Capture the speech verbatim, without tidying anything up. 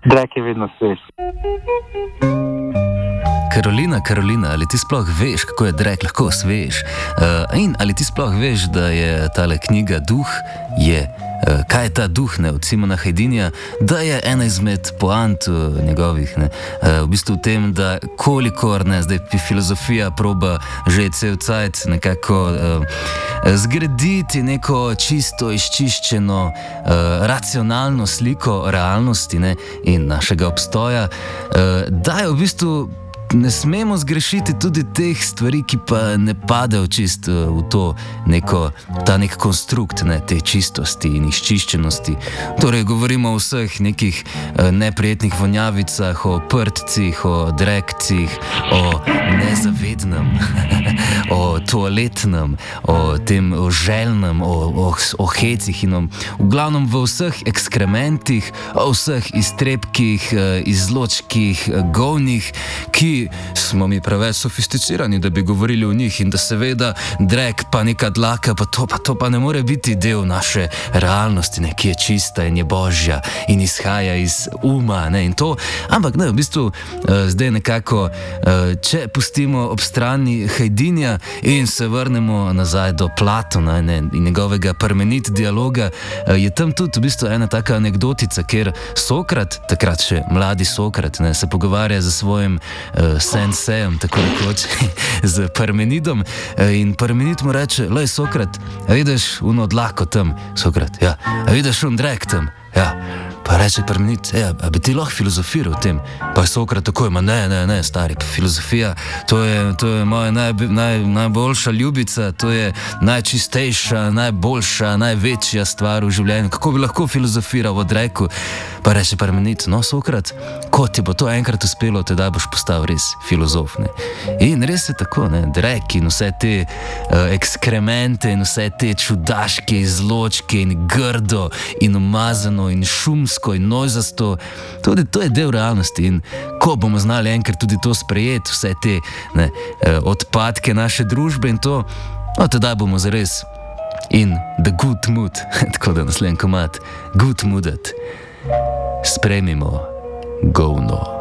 Drek je vedno svež. Karolina, Karolina, ali ti sploh veš, kako je drek lahko svež? Uh, in ali ti sploh veš, da je tale knjiga Duh, je, uh, kaj je ta duh, ne, od Simona Hajdinja, da je ena izmed poant uh, njegovih, ne, uh, v bistvu v tem, da kolikor, ne, zdaj filozofija proba že cel cajt nekako uh, zgraditi neko čisto izčiščeno, uh, racionalno sliko realnosti, ne, in našega obstoja, uh, da je v bistvu ne smemo zgrešiti tudi teh stvari, ki pa ne padejo čisto v to neko, ta nek konstrukt, ne, te čistosti in izčiščenosti. Torej, govorimo o vseh nekih uh, neprijetnih vonjavicah, o prtcih, o drekcih, o nezavednem, o toaletnem, o tem o željnem, o, o, o hecih in o, v glavnem v vseh ekskrementih, o vseh iztrebkih, uh, izločkih, uh, govnih, ki smo mi preveč sofisticirani, da bi govorili o njih, in da seveda drek pa neka dlaka, pa to pa, to pa ne more biti del naše realnosti, ne, ki je čista in je božja in izhaja iz uma, ne, in to, ampak ne, v bistvu uh, zdaj nekako, uh, če pustimo ob strani Hajdinja in se vrnemo nazaj do Platona, ne, in njegovega Parmenid dialoga, uh, je tam tudi v bistvu ena taka anekdotica, kjer Sokrat, takrat še mladi Sokrat, ne, se pogovarja za svojim uh, sensejem, tako rekoč, z Parmenidom, in Parmenid mu reče: "Lej, Sokrat, a vidiš uno dlako tam?" Sokrat: "Ja." "A vidiš un drek tam?" "Ja." Pa reče Parmenid: "Ja, a bi ti lahko filozofiral o tem?" Pa je Sokrat takoj: "Ma ne, ne, ne, stari, filozofija, to je, to je moja naj, naj, najboljša ljubica, to je najčistejša, najboljša, največja stvar v življenju. Kako bi lahko filozofiral o dreku?" Pa reče Parmenid: "No, Sokrat, ko ti bo to enkrat uspelo, tedaj boš postal res filozof, ne." In res je tako, ne, drek in vse te uh, ekskremente in vse te čudaške izločke in grdo in umazano in šumsko in nojzasto, tudi to je del realnosti, in ko bomo znali enkrat tudi to sprejeti, vse te, ne, uh, odpadke naše družbe in to, no, tedaj bomo zares in the good mood, tako da naslednji komad, good moodet, sprejmimo govno.